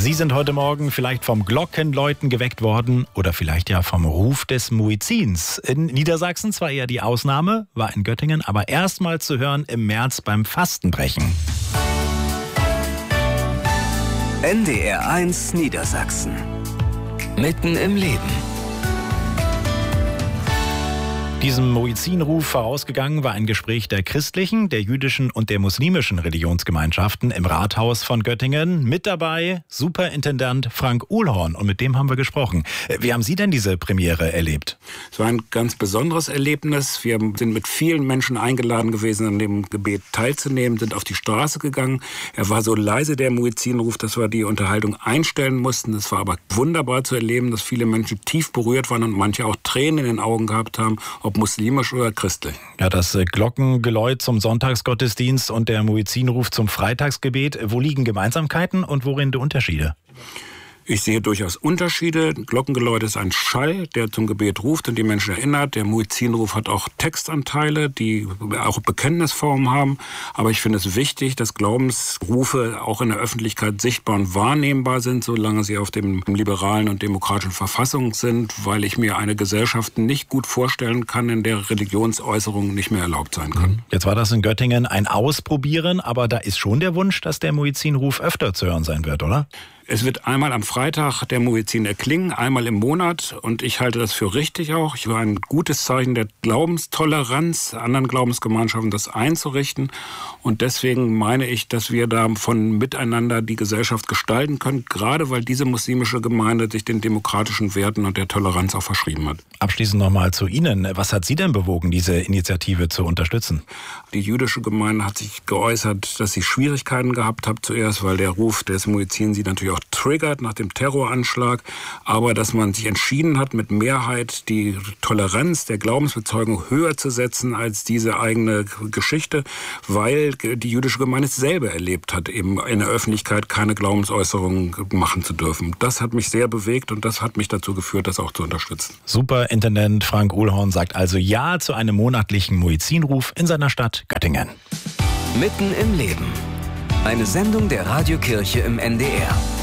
Sie sind heute Morgen vielleicht vom Glockenläuten geweckt worden oder vielleicht ja vom Ruf des Muezzins. In Niedersachsen zwar eher die Ausnahme, war in Göttingen aber erstmals zu hören im März beim Fastenbrechen. NDR 1 Niedersachsen. Mitten im Leben. Diesem Muezzinruf vorausgegangen war ein Gespräch der christlichen, der jüdischen und der muslimischen Religionsgemeinschaften im Rathaus von Göttingen. Mit dabei Superintendent Frank Uhlhorn, und mit dem haben wir gesprochen. Wie haben Sie denn diese Premiere erlebt? Es war ein ganz besonderes Erlebnis. Wir sind mit vielen Menschen eingeladen gewesen, an dem Gebet teilzunehmen, sind auf die Straße gegangen. Er war so leise, der Muezzinruf, dass wir die Unterhaltung einstellen mussten. Es war aber wunderbar zu erleben, dass viele Menschen tief berührt waren und manche auch Tränen in den Augen gehabt haben, ob muslimisch oder christlich. Ja, das Glockengeläut zum Sonntagsgottesdienst und der Muezzinruf zum Freitagsgebet. Wo liegen Gemeinsamkeiten und worin die Unterschiede? Ich sehe durchaus Unterschiede. Glockengeläut ist ein Schall, der zum Gebet ruft und die Menschen erinnert. Der Muezzinruf hat auch Textanteile, die auch Bekenntnisformen haben. Aber ich finde es wichtig, dass Glaubensrufe auch in der Öffentlichkeit sichtbar und wahrnehmbar sind, solange sie auf dem liberalen und demokratischen Verfassung sind, weil ich mir eine Gesellschaft nicht gut vorstellen kann, in der Religionsäußerungen nicht mehr erlaubt sein können. Jetzt war das in Göttingen ein Ausprobieren, aber da ist schon der Wunsch, dass der Muezzinruf öfter zu hören sein wird, oder? Es wird einmal am Freitag der Muezzin erklingen, einmal im Monat, und ich halte das für richtig auch. Ich war ein gutes Zeichen der Glaubenstoleranz, anderen Glaubensgemeinschaften das einzurichten, und deswegen meine ich, dass wir da von miteinander die Gesellschaft gestalten können, gerade weil diese muslimische Gemeinde sich den demokratischen Werten und der Toleranz auch verschrieben hat. Abschließend nochmal zu Ihnen. Was hat Sie denn bewogen, diese Initiative zu unterstützen? Die jüdische Gemeinde hat sich geäußert, dass sie Schwierigkeiten gehabt hat zuerst, weil der Ruf des Muezzin sie natürlich auch triggert nach dem Terroranschlag, aber dass man sich entschieden hat, mit Mehrheit die Toleranz der Glaubensbezeugung höher zu setzen als diese eigene Geschichte, weil die jüdische Gemeinde es selber erlebt hat, eben in der Öffentlichkeit keine Glaubensäußerungen machen zu dürfen. Das hat mich sehr bewegt und das hat mich dazu geführt, das auch zu unterstützen. Superintendent Frank Uhlhorn sagt also Ja zu einem monatlichen Muezzinruf in seiner Stadt Göttingen. Mitten im Leben. Eine Sendung der Radiokirche im NDR.